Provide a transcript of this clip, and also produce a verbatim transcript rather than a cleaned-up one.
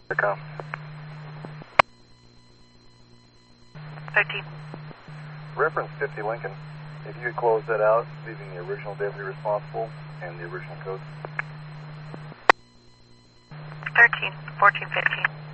Com. thirteen. Reference fifty Lincoln. If you could close that out, leaving the original deputy responsible and the original code. thirteen, fourteen, fifteen.